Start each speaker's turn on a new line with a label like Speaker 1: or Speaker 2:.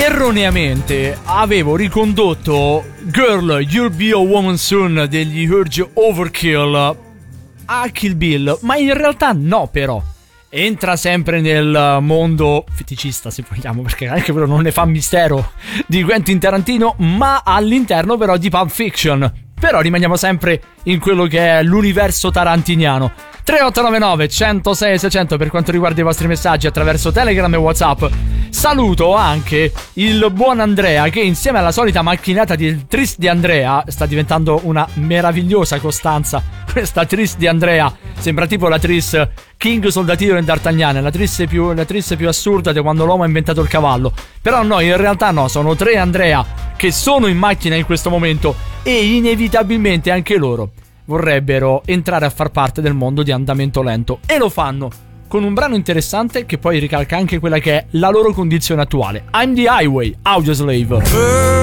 Speaker 1: erroneamente avevo ricondotto Girl, You'll Be a Woman Soon degli Urge Overkill a Kill Bill, ma in realtà no, però entra sempre nel mondo feticista, se vogliamo, perché anche quello non ne fa mistero, di Quentin Tarantino, ma all'interno però di Pulp Fiction. Però rimaniamo sempre in quello che è l'universo tarantiniano. 3899 106 600 per quanto riguarda i vostri messaggi attraverso Telegram e WhatsApp. Saluto anche il buon Andrea, che insieme alla solita macchinetta del tris di Andrea sta diventando una meravigliosa costanza. Questa tris di Andrea sembra tipo la tris King Soldatino e D'Artagnan, la tris più assurda di quando l'uomo ha inventato il cavallo. Però no, in realtà no, sono 3 Andrea che sono in macchina in questo momento e inevitabilmente anche loro vorrebbero entrare a far parte del mondo di Andamento Lento, e lo fanno con un brano interessante che poi ricalca anche quella che è la loro condizione attuale. I'm the Highway, Audioslave.